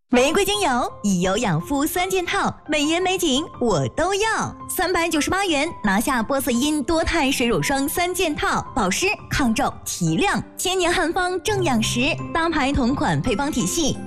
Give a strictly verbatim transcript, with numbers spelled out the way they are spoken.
玫瑰精油以油养肤三件套，美颜美景我都要。三百九十八元拿下波色因多肽水乳霜三件套，保湿、抗皱、提亮，千年汉方正养时，大牌同款配方体系，